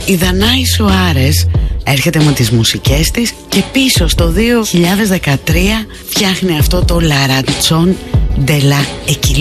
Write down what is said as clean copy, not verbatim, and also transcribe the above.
Η Δανάη Σουάρες έρχεται με τις μουσικές της και πίσω στο 2013 φτιάχνει αυτό το La Ranchon de la Equilibrio.